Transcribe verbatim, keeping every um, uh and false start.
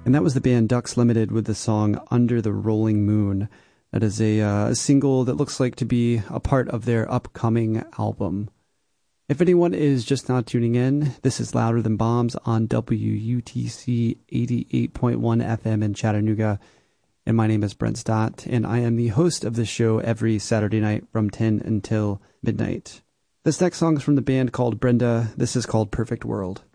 And that was the band Ducks Limited with the song Under the Rolling Moon. That is a, uh, a single that looks like to be a part of their upcoming album. If anyone is just now tuning in, this is Louder Than Bombs on W U T C eighty-eight point one F M in Chattanooga. And my name is Brent Stott, and I am the host of this show every Saturday night from ten until midnight. This next song is from the band called Brenda. This is called Perfect World.